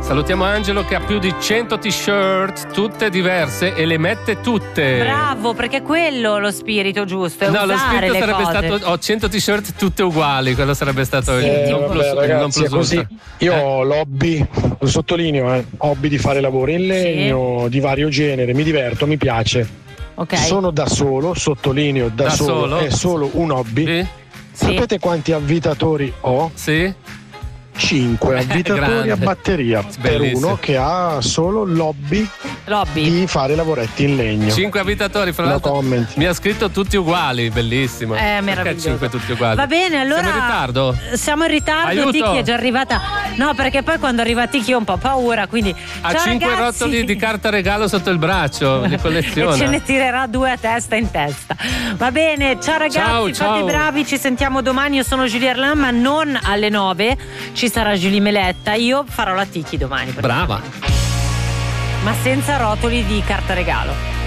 Salutiamo Angelo che ha più di 100 t-shirt, tutte diverse, e le mette tutte. Bravo, perché è quello lo spirito giusto, è No, lo usare spirito le sarebbe cose. stato: ho 100 t-shirt tutte uguali. Quello sarebbe stato il non plus, ragazzi, il non plus è così. ultra. Io ho l'hobby, lo sottolineo, hobby di fare lavori in legno di vario genere, mi diverto, mi piace. Ok. Sono da solo, sottolineo da solo, è solo un hobby. Sapete quanti avvitatori ho? Sì. 5 avvitatori Grande. a batteria per Bellissimo. uno che ha solo l'hobby di fare lavoretti in legno. 5 abitatori, fra No l'altro. comment. Mi ha scritto tutti uguali, bellissimo. Perché meraviglioso. 5 tutti uguali? Va bene, allora Siamo in ritardo? Siamo in ritardo, Aiuto. Tiki è già arrivata. No, perché poi quando arriva Tiki ho un po' paura, quindi Ha ciao 5 ragazzi. rotoli di carta regalo sotto il braccio, li E ce colleziona. ne tirerà 2 a testa in testa. Va bene, ciao ragazzi, Ciao, fate ciao. i bravi, ci sentiamo domani. Io sono Giulia Erlan, ma non alle 9. Ci sarà Giulia Meletta. Io farò la Tiki domani. Brava. Ma senza rotoli di carta regalo.